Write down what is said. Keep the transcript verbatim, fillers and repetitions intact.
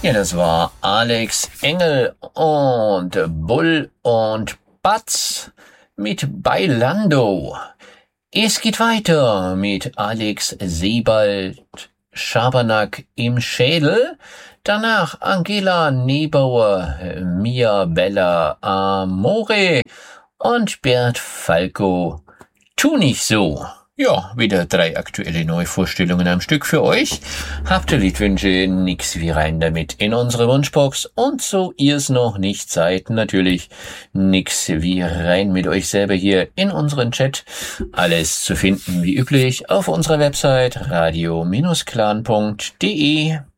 Ja, das war Alex Engel und Bull und Batz mit Bailando. Es geht weiter mit Alex Sebald, Schabernack im Schädel. Danach Angela Nebauer, Mia Bella Amore und Bert Falco. Tu nicht so. Ja, wieder drei aktuelle Neuvorstellungen am Stück für euch. Habt ihr Liedwünsche, nix wie rein damit in unsere Wunschbox. Und so ihr's noch nicht seid, natürlich nix wie rein mit euch selber hier in unseren Chat. Alles zu finden wie üblich auf unserer Website radio Bindestrich clan punkt de.